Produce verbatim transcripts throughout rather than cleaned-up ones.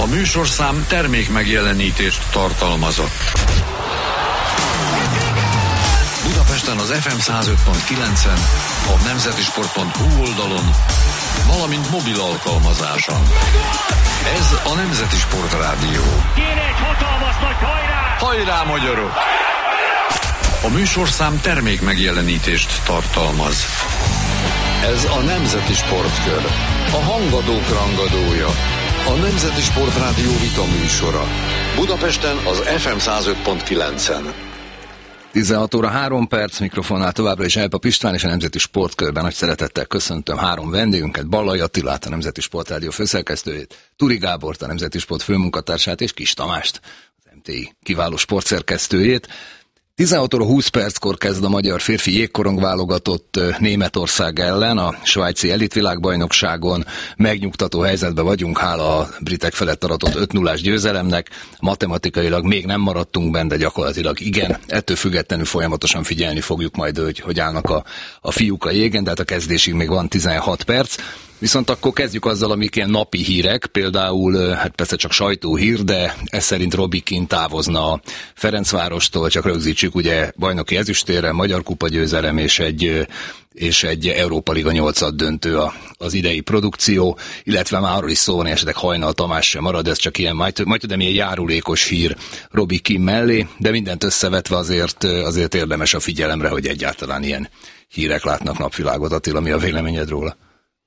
A műsorszám termék megjelenítést tartalmazott. Budapesten az ef em száz öt pont kilencen, a nemzetisport pont hu oldalon, valamint mobil alkalmazáson. Ez a Nemzeti Sport Rádió. Kéne egy hatalmas nagy hajrá! Hajrá, magyarok! A műsorszám termék megjelenítést tartalmaz. Ez a Nemzeti Sportkör. A hangadók rangadója. A Nemzeti Sport Rádió vita műsora. Budapesten az ef em száz öt pont kilencen. tizenhat óra három perc, mikrofonnál továbbra is Elpa István, és a Nemzeti Sportkörben nagy szeretettel köszöntöm három vendégünket, Ballai Attilát, a Nemzeti Sportrádió főszerkesztőjét, Turi Gábort, a Nemzeti Sport főmunkatársát, és Kis Tamást, az em té i kiváló sportszerkesztőjét. tizenhat óra húsz perckor kezd a magyar férfi jégkorong válogatott Németország ellen, a svájci elitvilágbajnokságon. Megnyugtató helyzetben vagyunk, hála a britek felett aratott öt nullás győzelemnek. Matematikailag még nem maradtunk benne, de gyakorlatilag igen. Ettől függetlenül folyamatosan figyelni fogjuk majd, hogy hogy állnak a, a fiúk a jégen, de hát a kezdésig még van tizenhat perc. Viszont akkor kezdjük azzal, amik ilyen napi hírek, például, hát persze csak sajtóhír, de ez szerint Robi Keane távozna a Ferencvárostól, csak rögzítsük, ugye bajnoki ezüstérre, Magyar Kupa győzelem és egy, és egy Európa Liga nyolcad döntő az idei produkció, illetve már arról is szó van, esetleg Hajnal Tamás sem marad, ez csak ilyen, majd, majd tudom, ilyen járulékos hír Robi Keane mellé, de mindent összevetve azért, azért érdemes a figyelemre, hogy egyáltalán ilyen hírek látnak napvilágot. Attila, mi a véleményed róla?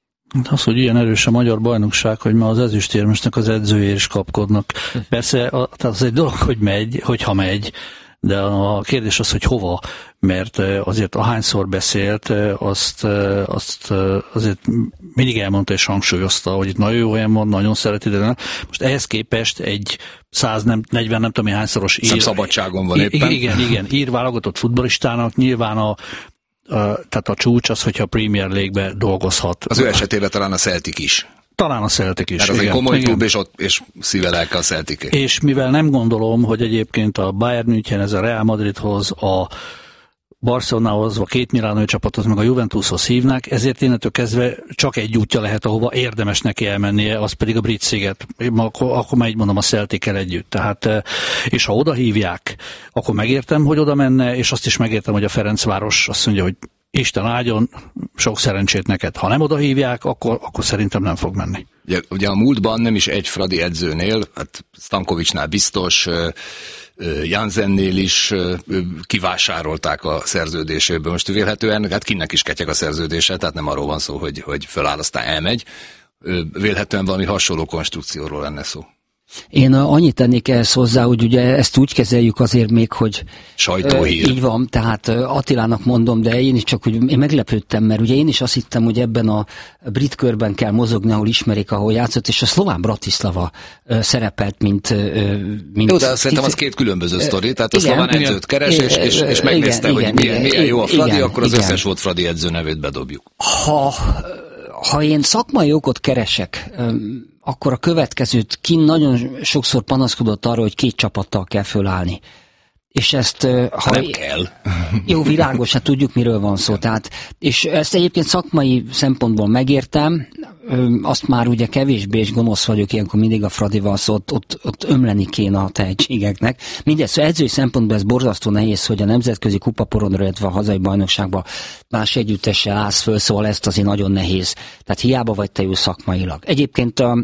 Az, hogy ilyen erős a magyar bajnokság, hogy ma az ezüstérmesnek az edzőjér is kapkodnak. Persze, a, tehát az egy dolog, hogy megy, hogyha megy, de a kérdés az, hogy hova, mert azért ahányszor beszélt, azt, azt azért mindig elmondta és hangsúlyozta, hogy itt nagyon jó helyen van, nagyon szereti, de nem. Most ehhez képest egy száz negyven nem tudom hányszoros ír... szabadságon van éppen. Igen, igen, ír válogatott futballistának nyilván a Uh, tehát a csúcs az, hogyha a Premier League-be dolgozhat. Az ő esetében talán a Celtic is. Talán a Celtic is. Mert az igen, egy komoly klub, és, ott, és szíve lelke a Celtic. És mivel nem gondolom, hogy egyébként a Bayern München, ez a Real Madridhoz, a Barcelonához, a két Milánói csapathoz, meg a Juventushoz hívnák, ezért innentől kezdve csak egy útja lehet, ahova érdemes neki elmennie, az pedig a brit sziget. Akkor, akkor már így mondom, a Celtic-kel együtt. Tehát, és ha oda hívják, akkor megértem, hogy oda menne, és azt is megértem, hogy a Ferencváros azt mondja, hogy Isten áldjon, sok szerencsét neked. Ha nem oda hívják, akkor, akkor szerintem nem fog menni. Ugye, ugye a múltban nem is egy fradi edzőnél, hát Stankovicsnál biztos, Jansennél is kivásárolták a szerződéséből. Most vélhetően, hát Kinnek is ketyeg a szerződése, tehát nem arról van szó, hogy, hogy föláll, aztán elmegy. Vélhetően valami hasonló konstrukcióról lenne szó. Én annyit tennék ehhez hozzá, hogy ugye ezt úgy kezeljük azért még, hogy sajtóhír. Így van, tehát Attilának mondom, de én is csak, hogy én meglepődtem, mert ugye én is azt hittem, hogy ebben a brit körben kell mozogni, ahol ismerik, ahol játszott, és a Szlován Bratislava szerepelt, mint... mint Jó, de azt szerintem az két különböző sztori, tehát a szlován edzőt keres, és, és, és megnézte, igen, hogy milyen, igen, milyen jó a Fradi, igen, akkor az igen. összes volt Fradi edző nevét bedobjuk. Ha, ha én szakmai okot keresek, akkor a következőt, Keane nagyon sokszor panaszkodott arra, hogy két csapattal kell fölállni. És ezt... Ha nem kell. Jó, világos, hát tudjuk, miről van szó. Tehát, és ezt egyébként szakmai szempontból megértem, azt már ugye kevésbé és gonosz vagyok, ilyenkor mindig a Fradival, szó, ott, ott, ott ömleni kéne a tehetségeknek. Mindez, szóval edzői szempontból ez borzasztó nehéz, hogy a nemzetközi kupaporonra, illetve a hazai bajnokságban más együttessel állsz föl, szóval ezt azért nagyon nehéz. Tehát hiába vagy te jó szakmailag. Egyébként a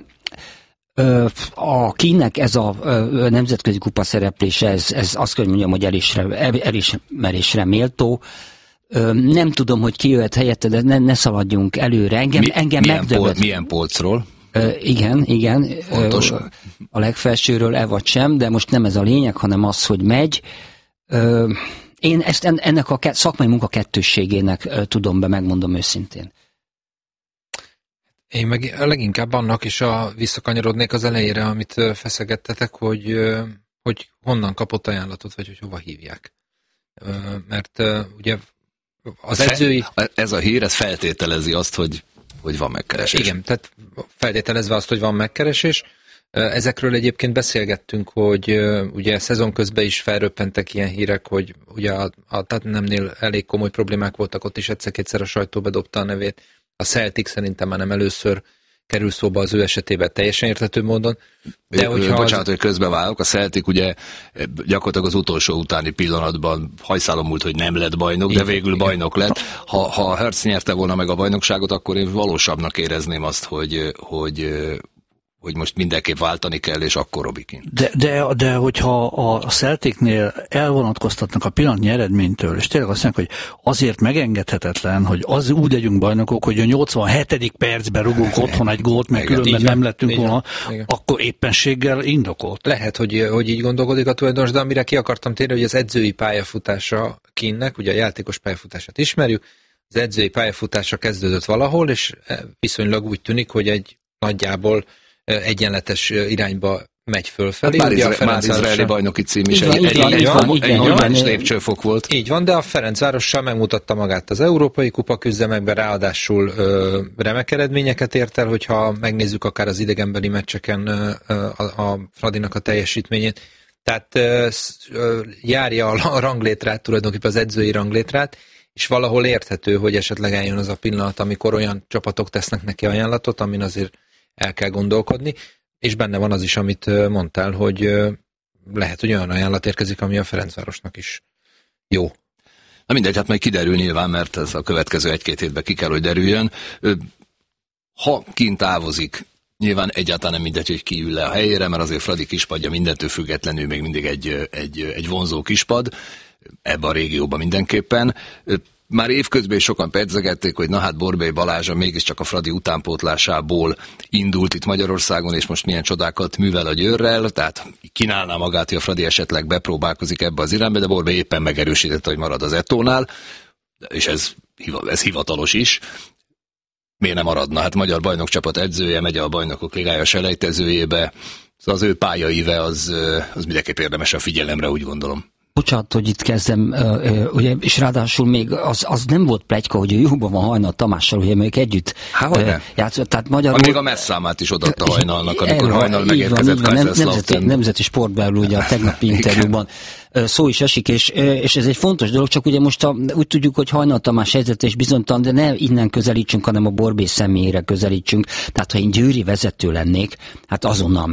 A Keane-nek ez a nemzetközi kupa szereplése, ez, ez azt kell, hogy mondjam, hogy elisre, elismerésre méltó. Nem tudom, hogy ki jöhet helyette, de ne, ne szaladjunk előre. Engem, Mi, engem milyen, pol, milyen polcról? Igen, igen. Pontos. A legfelsőről e vagy sem, de most nem ez a lényeg, hanem az, hogy megy. Én ezt ennek a szakmai munka kettősségének tudom be, megmondom őszintén. Én meg leginkább annak is a, visszakanyarodnék az elejére, amit feszegettetek, hogy, hogy honnan kapott ajánlatot, vagy hogy hova hívják. Mert ugye az Fe, edzői... Ez a hír, ez feltételezi azt, hogy, hogy van megkeresés. Igen, tehát feltételezve azt, hogy van megkeresés. Ezekről egyébként beszélgettünk, hogy ugye szezon közben is felröppentek ilyen hírek, hogy ugye a, a Tottenhamnél elég komoly problémák voltak, ott is egyszer-kétszer a sajtó bedobta a nevét. A Celtic szerintem már nem először kerül szóba az ő esetében teljesen érthető módon. De hogyha bocsánat, az... hogy közbevágok, a Celtic ugye gyakorlatilag az utolsó utáni pillanatban hajszálon múlt, hogy nem lett bajnok, igen, de végül igen. bajnok lett. Ha, ha a Hertz nyerte volna meg a bajnokságot, akkor én valósabbnak érezném azt, hogy, hogy hogy most mindenképp váltani kell, és akkor Robikin. De, de, de hogyha a Celticnél elvonatkoztatnak a pillanatnyi eredménytől, és tényleg azt mondják, hogy azért megengedhetetlen, hogy az úgy legyünk bajnokok, hogy a nyolcvanhetedik percben rugunk otthon egy gólt, mert igen, különben nem lettünk volna, akkor éppenséggel indokolt. Lehet, hogy, hogy így gondolkodik a tulajdonos, de amire ki akartam térni, hogy az edzői pályafutása Keane-nek, ugye a játékos pályafutását ismerjük, az edzői pályafutása kezdődött valahol, és viszonylag úgy tűnik, hogy egy nagyjából egyenletes irányba megy fölfelé. Hát már, izra, már izraeli bajnoki cím is egy, egy, egy, egy, egy normális lépcsőfok volt. Így van, de a Ferencvárossal megmutatta magát az európai kupa küzdemekben, ráadásul ö, remek eredményeket ért el, hogyha megnézzük akár az idegenbeli meccseken ö, a, a Fradinak a teljesítményét. Tehát ö, ö, járja a ranglétrát, tulajdonképpen az edzői ranglétrát, és valahol érthető, hogy esetleg eljön az a pillanat, amikor olyan csapatok tesznek neki ajánlatot, amin azért el kell gondolkodni, és benne van az is, amit mondtál, hogy lehet, hogy olyan ajánlat érkezik, ami a Ferencvárosnak is jó. Na mindegy, hát majd kiderül nyilván, mert ez a következő egy-két hétben ki kell, hogy derüljön. Ha kint távozik, nyilván egyáltalán nem mindegy, hogy ki ül le a helyére, mert azért Fradi kispadja mindentől függetlenül még mindig egy, egy, egy vonzó kispad, ebben a régióban mindenképpen. Már évközben is sokan pedzegették, hogy na hát Borbély Balázsa mégiscsak a Fradi utánpótlásából indult itt Magyarországon, és most milyen csodákat művel a Győrrel, tehát kínálná magát, hogy a Fradi esetleg bepróbálkozik ebbe az irányba, de Borbély éppen megerősítette, hogy marad az Ettónál, és ez, ez hivatalos is. Miért nem maradna? Hát magyar bajnokcsapat edzője, megy a Bajnokok Ligája selejtezőjébe, szóval az ő pályaíve az, az mindenképp érdemes a figyelemre, úgy gondolom. Bocsánat, hogy itt kezdem, ugye, és ráadásul még az, az nem volt pletyka, hogy jóban van Hajnal Tamással, ugye még együtt játszott. Tehát magyarul... Még a messzámát is odaadta Hajnalnak, amikor erről, Hajnal megérkezett Kaiserslautern. Nemzeti Sportbelül ugye a tegnapi interjúban szó is esik, és, és ez egy fontos dolog, csak ugye most a, úgy tudjuk, hogy Hajnal Tamás helyzete és bizonytalan, de ne innen közelítsünk, hanem a Borbély személyére közelítsünk. Tehát ha én győri vezető lennék, hát azonnal